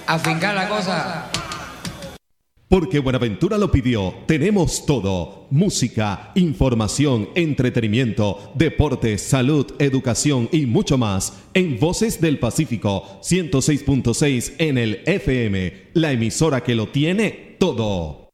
afincar la cosa. Porque Buenaventura lo pidió, tenemos todo: música, información, entretenimiento, deportes, salud, educación y mucho más en Voces del Pacífico 106.6 en el FM, la emisora que lo tiene todo.